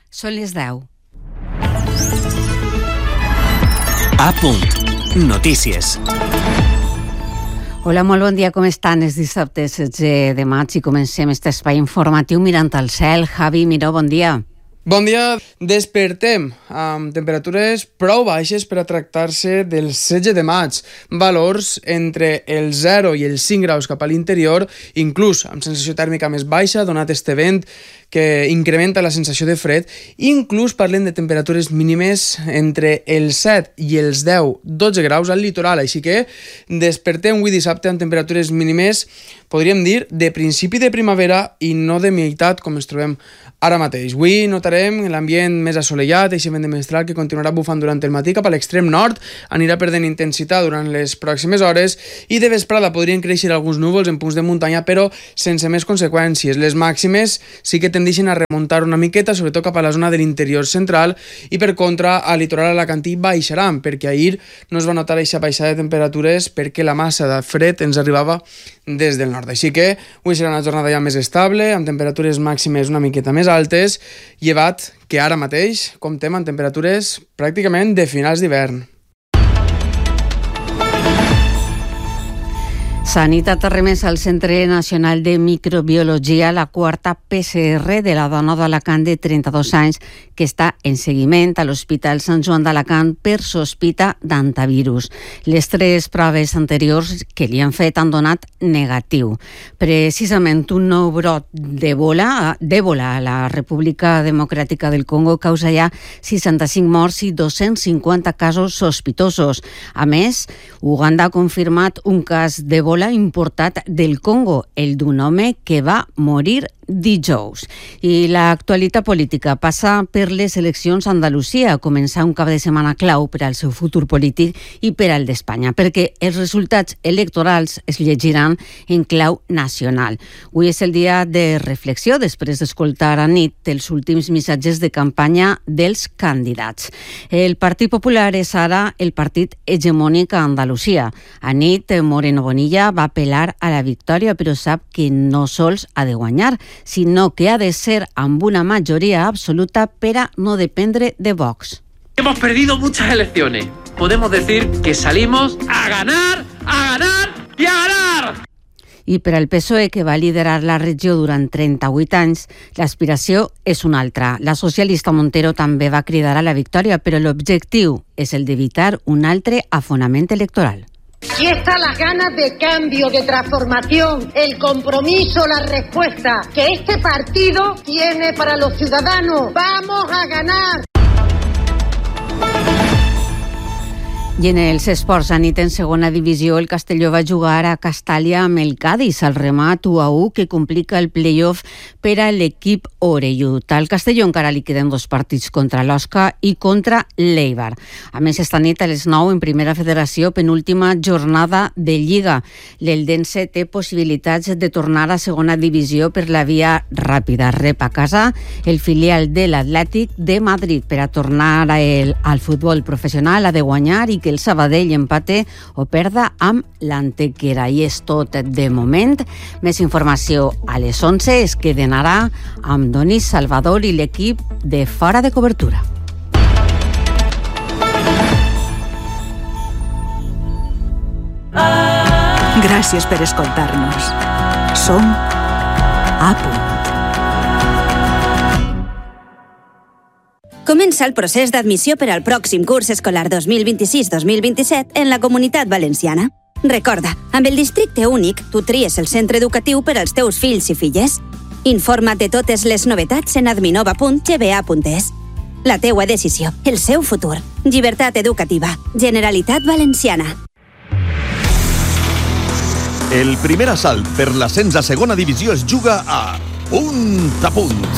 Són les 10. A punt. Notícies. Hola, molt bon dia, com estan? És dissabte 16 de maig i comencem aquest espai informatiu mirant al cel. Javi Miró, bon dia. Bon dia. Despertem amb temperatures prou baixes per a tractar-se del 16 de maig. Valors entre el 0 i els 5 graus cap a l'interior, inclús amb sensació tèrmica més baixa, donat este vent que incrementa la sensació de fred. Inclús parlem de temperatures mínimes entre els 7 i els 10-12 graus al litoral. Així que despertem avui dissabte amb temperatures mínimes, podríem dir, de principi de primavera i no de meitat com ens trobem ara mateix. Avui notarem l'ambient més assolellat, aquest vent de mestral que continuarà bufant durant el matí cap a l'extrem nord, anirà perdent intensitat durant les pròximes hores i de vesprada podrien créixer alguns núvols en punts de muntanya, però sense més conseqüències. Les màximes sí que tendeixen a remuntar una miqueta, sobretot cap a la zona de l'interior central, i per contra al litoral alacantí baixaran, perquè ahir no es va notar aquesta baixada de temperatures perquè la massa de fred ens arribava des del nord. Així que avui serà una jornada ja més estable, amb temperatures màximes una miqueta més altes, llevat que ara mateix comptem amb temperatures pràcticament de finals d'hivern. Sanitat ha remès al Centre Nacional de Microbiologia la quarta PCR de la dona d'Alacant de 32 anys que està en seguiment a l'Hospital Sant Joan d'Alacant per sospita d'antivirus. Les 3 proves anteriors que li han fet han donat negatiu. Precisament un nou brot d'Ebola a la República Democràtica del Congo causa ja 65 morts i 250 casos sospitosos. A més, Uganda ha confirmat un cas d'Ebola importat del Congo, el d'un home que va morir dijous. I l'actualitat política passa per les eleccions a Andalusia, començar un cap de setmana clau per al seu futur polític i per al d'Espanya, perquè els resultats electorals es llegiran en clau nacional. Avui és el dia de reflexió després d'escoltar a nit els últims missatges de campanya dels candidats. El Partit Popular és ara el partit hegemònic a Andalusia. A nit, Moreno Bonilla va apel·lar a la victòria, però sap que no sols ha de guanyar, sinó que ha de ser amb una majoria absoluta per a no dependre de Vox. Hemos perdido muchas elecciones. Podemos decir que salimos a ganar y a ganar. I per al PSOE, que va liderar la regió durant 38 anys, l'aspiració és una altra. La socialista Montero també va cridar a la victòria, però l'objectiu és el d'evitar un altre afonament electoral. Aquí están las ganas de cambio, de transformación, el compromiso, la respuesta que este partido tiene para los ciudadanos. ¡Vamos a ganar! I en els esports, a nit en segona divisió, el Castelló va jugar a Castàlia amb el Cádiz, al remat 1-1 que complica el play-off per a l'equip orellut. Al Castelló encara li queden 2 partits contra l'Osca i contra l'Eibar. A més, esta nit a les 9 en Primera Federació, penúltima jornada de Lliga. L'Eldense té possibilitats de tornar a segona divisió per la via ràpida. Rep a casa el filial de l'Atlètic de Madrid. Per a tornar al futbol professional ha de guanyar i que el Sabadell empate o perda amb l'Antequera. I és tot de moment. Més informació a les 11. Es queden ara amb Donis Salvador i l'equip de Fora de Cobertura. Gràcies per escoltar-nos. Som A Punt. Comença el procés d'admissió per al pròxim curs escolar 2026-2027 en la Comunitat Valenciana. Recorda, amb el districte únic, tu tries el centre educatiu per als teus fills i filles. Informa't de totes les novetats en adminova.gba.es. La teua decisió, el seu futur. Llibertat educativa. Generalitat Valenciana. El primer assalt per l'ascens a segona divisió es juga a Punt a Punt.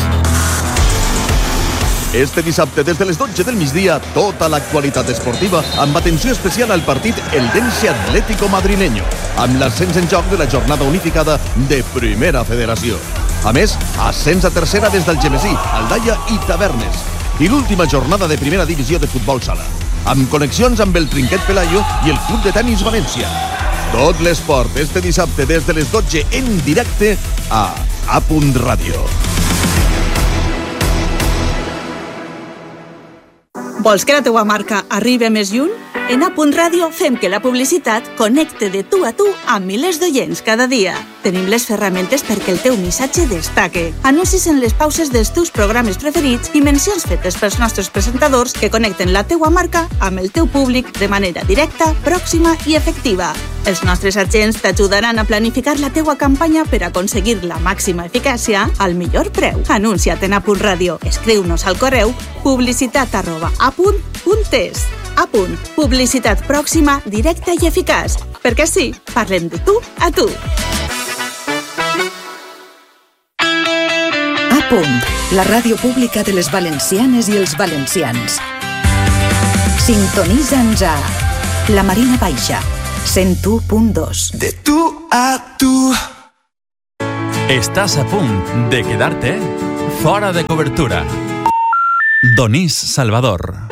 Este dissabte, des de les 12 del migdia, tota l'actualitat esportiva amb atenció especial al partit Eldense Atlético Madrileño, amb l'ascens en joc de la jornada unificada de Primera Federació. A més, ascens a tercera des del Gemesí, Aldaia i Tavernes. I l'última jornada de Primera Divisió de Futbol Sala, amb connexions amb el Trinquet Pelayo i el Club de Tenis València. Tot l'esport este dissabte des de les 12 en directe a Punt Ràdio. Vols que la teua marca arribi més lluny? En A.Radio fem que la publicitat connecte de tu a tu amb milers d'oients cada dia. Tenim les ferramentes perquè el teu missatge destaque. Anuncis en les pauses dels teus programes preferits i mencions fetes pels nostres presentadors que connecten la teua marca amb el teu públic de manera directa, pròxima i efectiva. Els nostres agents t'ajudaran a planificar la teua campanya per aconseguir la màxima eficàcia al millor preu. Anuncia't en A.Radio. Escriu-nos al correu publicitat@a.es. Publicitat pròxima, directa i eficaç. Perquè sí, parlem de tu a tu. La ràdio pública de les valencianes i els valencians. Sintonitza'ns a La Marina Baixa, 101.2. De tu a tu. Estàs a punt de quedar-te fora de cobertura. Donís Salvador.